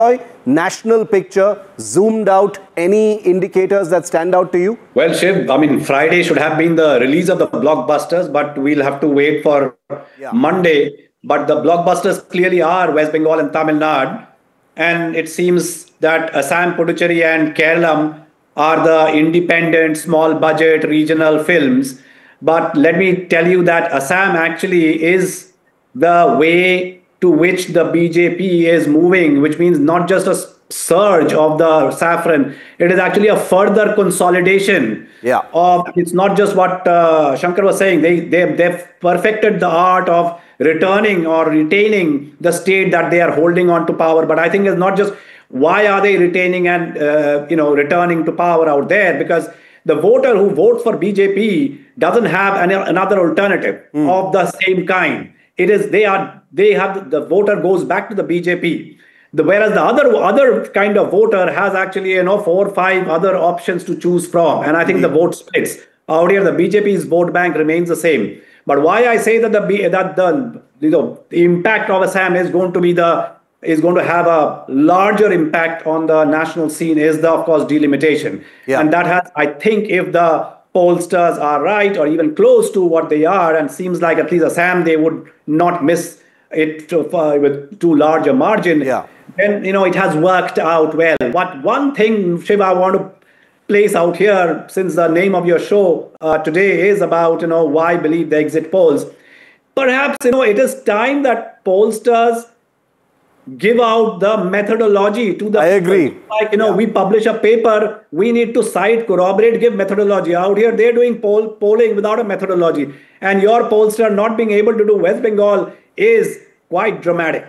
national picture, zoomed out, any indicators that stand out to you? Well, Shiv, I mean, Friday should have been the release of the blockbusters, but we'll have to wait for Monday. But the blockbusters clearly are West Bengal and Tamil Nadu. And it seems that Assam, Puducherry, and Kerala are the independent, small budget regional films. But let me tell you that Assam actually is the way to which the BJP is moving, which means not just a surge of the saffron, it is actually a further consolidation. It's not just what Shankar was saying. They've perfected the art of returning or retaining the state that they are holding on to power. But I think it's not just why are they retaining and returning to power out there, because the voter who votes for BJP doesn't have another alternative of the same kind. The voter goes back to the BJP. Whereas the other kind of voter has actually 4 or 5 other options to choose from, and I think the vote splits out here. The BJP's vote bank remains the same. But why I say that the impact of Assam is going to have a larger impact on the national scene is of course delimitation, and that has, I think, if the pollsters are right or even close to what they are, and seems like at least Assam they would not miss it with too large a margin. Then it has worked out well. But one thing, Shiv, I want to place out here, since the name of your show today is about why believe the exit polls. Perhaps it is time that pollsters give out the methodology to the. I agree. We publish a paper, we need to cite, corroborate, give methodology. Out here they're doing polling without a methodology, and your pollster not being able to do West Bengal is quite dramatic.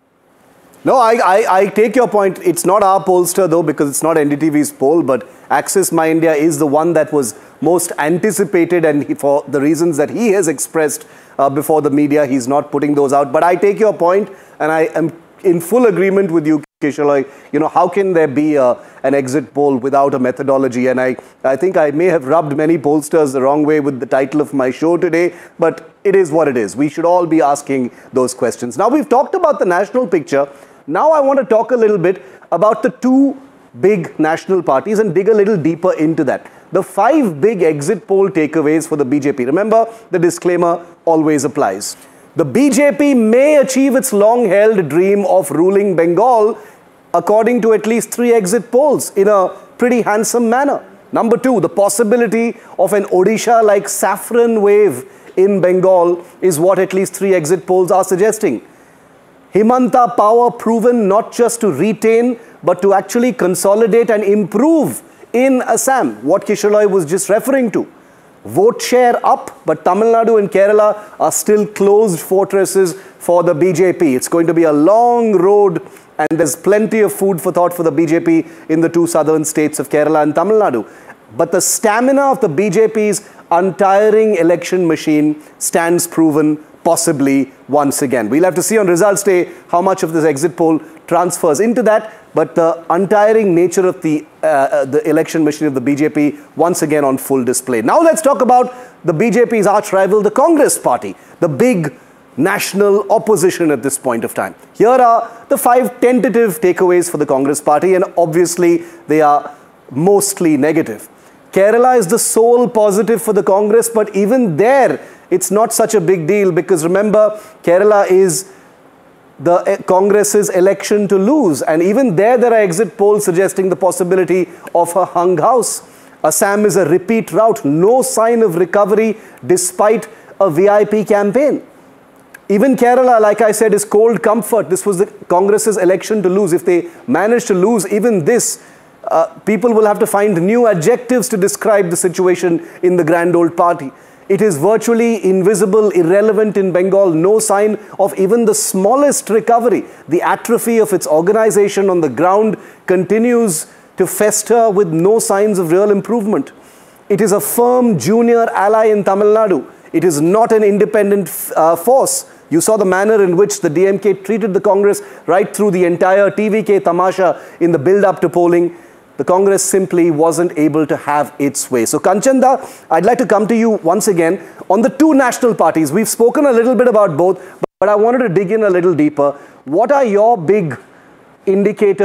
No, I take your point. It's not our pollster though, because it's not NDTV's poll, but Axis My India is the one that was most anticipated, and for the reasons that he has expressed before the media, he's not putting those out. But I take your point, and I am in full agreement with you, Kishalai. How can there be an exit poll without a methodology? And I think I may have rubbed many pollsters the wrong way with the title of my show today, but it is what it is. We should all be asking those questions. Now, we've talked about the national picture. Now I want to talk a little bit about the 2 big national parties and dig a little deeper into that. The 5 big exit poll takeaways for the BJP. Remember, the disclaimer always applies. The BJP may achieve its long-held dream of ruling Bengal, according to at least 3 exit polls, in a pretty handsome manner. Number 2, the possibility of an Odisha-like saffron wave in Bengal is what at least 3 exit polls are suggesting. Himanta power proven not just to retain, but to actually consolidate and improve in Assam, what Kishalai was just referring to. Vote share up, but Tamil Nadu and Kerala are still closed fortresses for the BJP. It's going to be a long road, and there's plenty of food for thought for the BJP in the 2 southern states of Kerala and Tamil Nadu. But the stamina of the BJP's untiring election machine stands proven, possibly once again. We'll have to see on results day how much of this exit poll transfers into that, but the untiring nature of the election machine of the BJP once again on full display. Now let's talk about the BJP's arch rival, the Congress party, the big national opposition at this point of time. Here are the 5 tentative takeaways for the Congress party, and obviously they are mostly negative. Kerala is the sole positive for the Congress, but even there, it's not such a big deal, because remember, Kerala is the Congress's election to lose, and even there are exit polls suggesting the possibility of a hung house. Assam is a repeat rout, no sign of recovery despite a VIP campaign. Even Kerala, like I said, is cold comfort. This was the Congress's election to lose. If they manage to lose even this, people will have to find new adjectives to describe the situation in the grand old party. It is virtually invisible, irrelevant in Bengal, no sign of even the smallest recovery. The atrophy of its organization on the ground continues to fester with no signs of real improvement. It is a firm junior ally in Tamil Nadu. It is not an independent force. You saw the manner in which the DMK treated the Congress right through the entire TVK tamasha in the build-up to polling. The Congress simply wasn't able to have its way. So Kanchanda, I'd like to come to you once again on the 2 national parties. We've spoken a little bit about both, but I wanted to dig in a little deeper. What are your big indicators